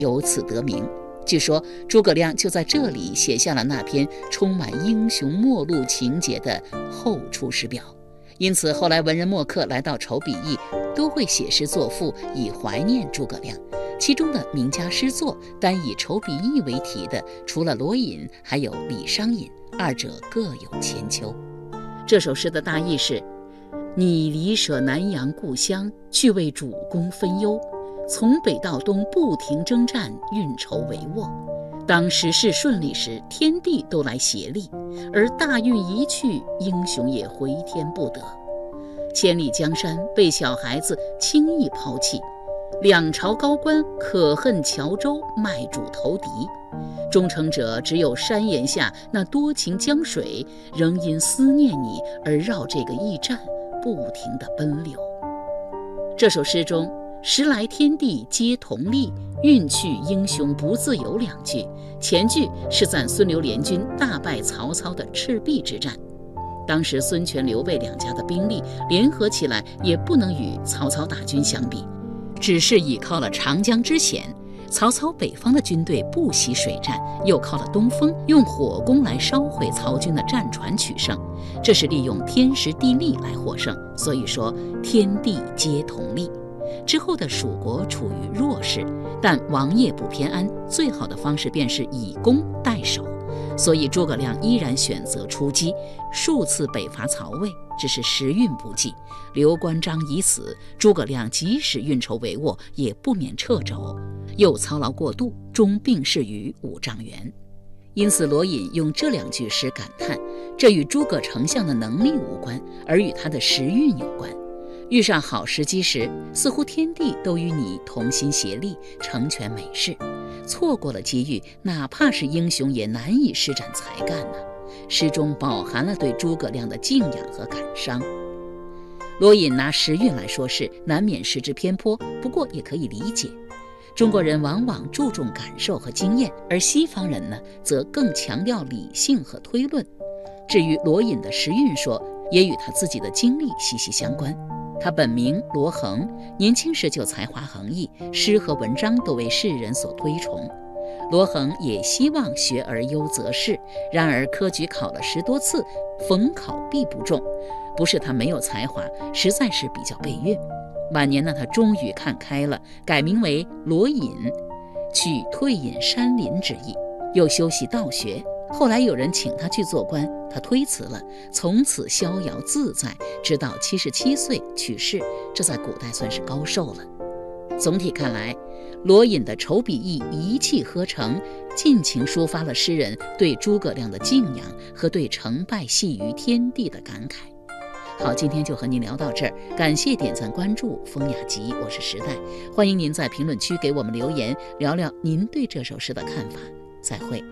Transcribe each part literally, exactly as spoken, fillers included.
由此得名。据说诸葛亮就在这里写下了那篇充满英雄末路情节的《后出师表》，因此后来文人墨客来到筹笔驿，都会写诗作赋以怀念诸葛亮。其中的名家诗作单以筹笔驿为题的，除了罗隐，还有李商隐，二者各有千秋。这首诗的大意是：你离舍南阳故乡，去为主公分忧，从北到东不停征战，运筹帷幄。当时事顺利时，天地都来协力，而大运一去，英雄也回天不得。千里江山被小孩子轻易抛弃，两朝高官可恨乔州卖主投敌，忠诚者只有山岩下那多情江水，仍因思念你而绕这个驿站不停地奔流。这首诗中时来天地皆同力，运去英雄不自由两句，前句是赞孙刘联军大败曹操的赤壁之战。当时孙权刘备两家的兵力联合起来也不能与曹操大军相比，只是倚靠了长江之险，曹操北方的军队不惜水战，又靠了东风，用火攻来烧毁曹军的战船取胜，这是利用天时地利来获胜。所以说天地皆同力。之后的蜀国处于弱势，但王业不偏安，最好的方式便是以攻代守，所以诸葛亮依然选择出击，数次北伐曹魏，只是时运不济。刘关张已死，诸葛亮即使运筹帷幄，也不免掣肘，又操劳过度，终病逝于五丈原。因此罗隐用这两句诗感叹，这与诸葛丞相的能力无关，而与他的时运有关。遇上好时机时，似乎天地都与你同心协力，成全美事；错过了机遇，哪怕是英雄也难以施展才干呢。诗中饱含了对诸葛亮的敬仰和感伤。罗隐拿时运来说事，难免失之偏颇，不过也可以理解。中国人往往注重感受和经验，而西方人呢，则更强调理性和推论。至于罗隐的时运说，也与他自己的经历息息相关。他本名罗衡，年轻时就才华横溢，诗和文章都为世人所推崇。罗衡也希望学而优则仕，然而科举考了十多次，逢考必不中。不是他没有才华，实在是比较背运。晚年呢，他终于看开了，改名为罗隐，取退隐山林之意，又修习道学。后来有人请他去做官，他推辞了，从此逍遥自在，直到七十七岁去世，这在古代算是高寿了。总体看来，罗隐的筹笔驿一气呵成，尽情抒发了诗人对诸葛亮的敬仰和对成败系于天地的感慨。好，今天就和您聊到这儿，感谢点赞关注风雅集，我是时代，欢迎您在评论区给我们留言，聊聊您对这首诗的看法。再会。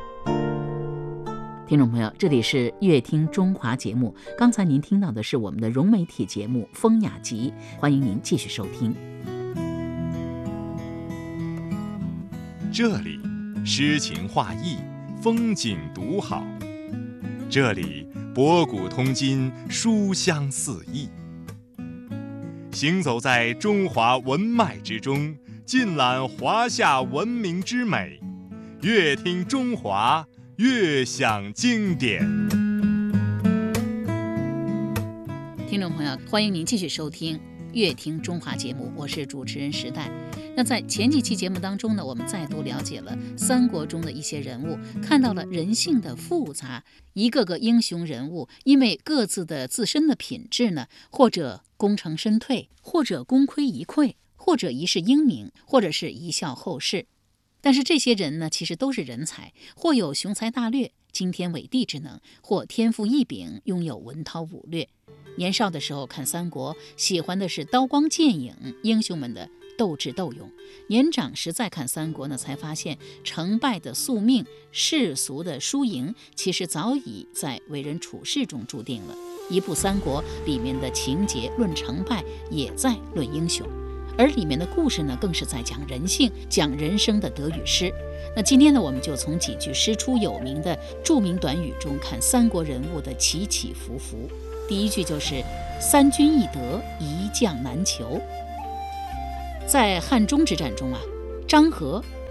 听众朋友，这里是乐听中华节目，刚才您听到的是我们的融媒体节目风雅集，欢迎您继续收听。 这里诗情画意，风景独好，这里博古通今，书香四溢。行走在中华文脉之中，尽览华夏文明之美，乐听中华，乐享经典。 听众朋友，欢迎您继续收听乐听中华节目，我是主持人时代。那在前几期节目当中呢，我们再度了解了三国中的一些人物，看到了人性的复杂，一个个英雄人物因为各自的自身的品质呢，或者功成身退，或者功亏一篑，或者一世英名，或者是一笑后世。但是这些人呢，其实都是人才，或有雄才大略、惊天伟地之能，或天赋异禀，拥有文韬武略。年少的时候看三国，喜欢的是刀光剑影，英雄们的斗智斗勇。年长时再看三国呢，才发现成败的宿命、世俗的输赢，其实早已在为人处事中注定了。一部三国里面的情节论成败，也在论英雄。而里面的故事呢，更是在讲人性，讲人生的得与失。那今天呢，我们就从几句诗出有名的著名短语中看三国人物的起起伏伏。第一句就是三军易得，一将难求。在汉中之战中啊，张合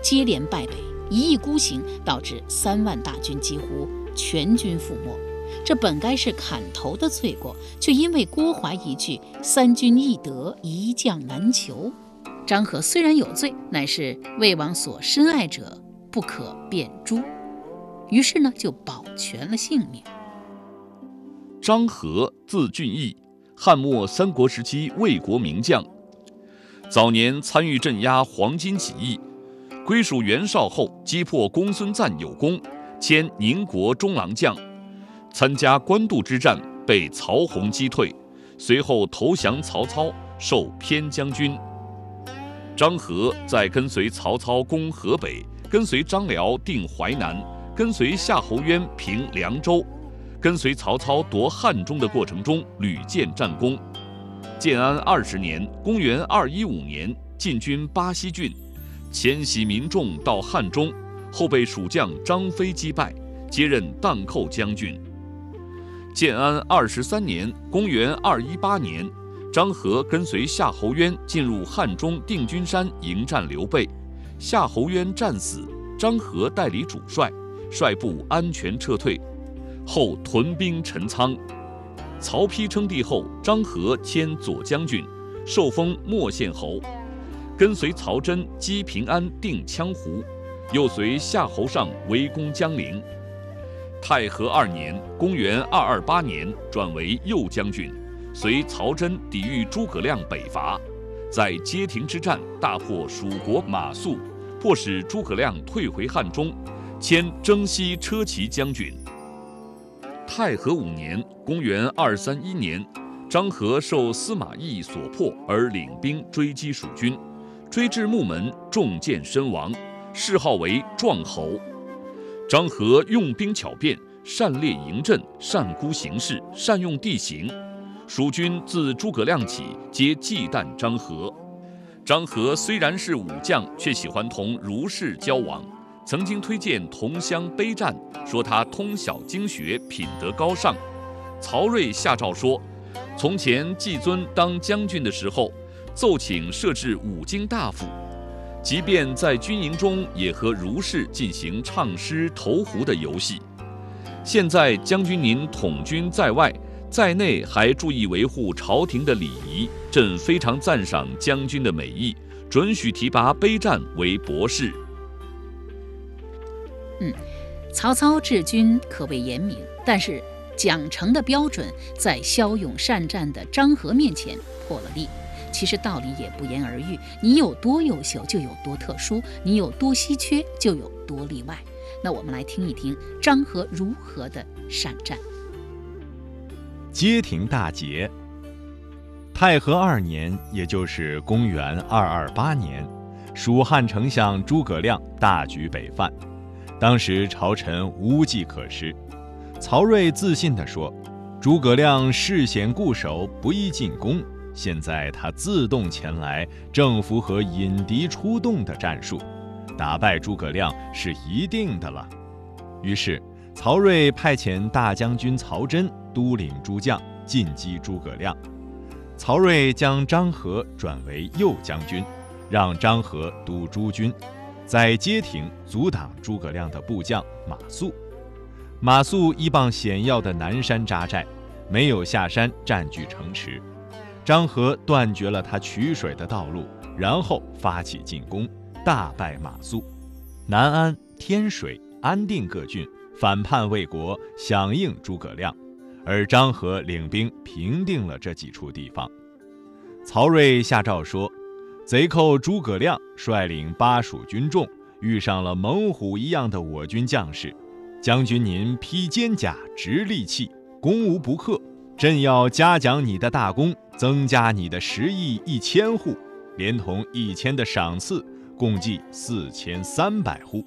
接连败北，一意孤行，导致三万大军几乎全军覆没。这本该是砍头的罪过，却因为郭淮一句“三军易得，一将难求”，张合虽然有罪，乃是魏王所深爱者，不可变诛，于是呢就保全了性命。 张合，字俊义，汉末三国时期魏国名将，早年参与镇压黄巾起义，归属袁绍后击破公孙瓒有功，迁宁国中郎将。参加官渡之战，被曹洪击退，随后投降曹操，授偏将军。张合在跟随曹操攻河北，跟随张辽定淮南，跟随夏侯渊平凉州，跟随曹操夺汉中的过程中屡建战功。建安二十年（公元二一五年），进军巴西郡，迁徙民众到汉中，后被蜀将张飞击败，接任荡寇将军。建安二十三年（公元二一八年），张合跟随夏侯渊进入汉中定军山迎战刘备，夏侯渊战死，张合代理主帅，率部安全撤退，后屯兵陈仓。曹丕称帝后，张合迁左将军，受封莫县侯，跟随曹真击平安定羌胡，又随夏侯尚围攻江陵。太和二年（公元二二八年），转为右将军，随曹真抵御诸葛亮北伐，在街亭之战大破蜀国马谡，迫使诸葛亮退回汉中，迁征西车骑将军。太和五年（公元二三一年），张合受司马懿所迫而领兵追击蜀军，追至木门，中箭身亡，谥号为壮侯。张合用兵巧变，善列营阵，善估形势，善用地形。蜀军自诸葛亮起，皆忌惮张合。张合虽然是武将，却喜欢同儒士交往，曾经推荐同乡卑战，说他通晓经学，品德高尚。曹睿下诏说，从前季尊当将军的时候，奏请设置五经大夫，即便在军营中也和儒士进行唱诗投壶的游戏。现在将军您统军在外，在内还注意维护朝廷的礼仪，朕非常赞赏将军的美意，准许提拔卑战为博士。 嗯，曹操治军可谓严明，但是奖惩的标准在骁勇善战的张合面前破了例。其实道理也不言而喻，你有多优秀就有多特殊，你有多稀缺就有多例外。那我们来听一听张合如何的善战。 街亭大捷。太和二年，也就是公元二二八年，蜀汉丞相诸葛亮大举北犯，当时朝臣无计可施。曹睿自信地说，诸葛亮恃险固守，不易进攻，现在他自动前来，正符合引敌出动的战术，打败诸葛亮是一定的了。于是曹睿派遣大将军曹真督领诸将进击诸葛亮。曹睿将张合转为右将军，让张合督诸军，在街亭阻挡诸葛亮的部将马谡。马谡依傍险要的南山扎寨，没有下山占据城池。张合断绝了他取水的道路，然后发起进攻，大败马谡。南安、天水、安定各郡反叛魏国，响应诸葛亮，而张合领兵平定了这几处地方。曹睿下诏说，贼寇诸葛亮率领巴蜀军众，遇上了猛虎一样的我军将士，将军您披坚甲，执利器，攻无不克，朕要嘉奖你的大功，增加你的食邑一千户，连同一千的赏赐，共计四千三百户。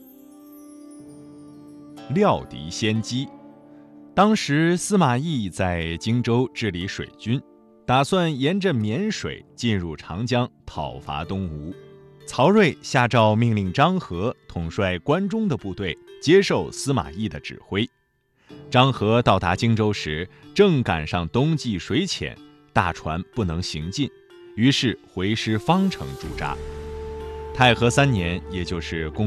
料敌先机。当时司马懿在荆州治理水军，打算沿着沔水进入长江，讨伐东吴。曹睿下诏命令张合统帅关中的部队，接受司马懿的指挥。张合到达荆州时，正赶上冬季水浅，大船不能行进，于是回师方城驻扎。太和三年，也就是公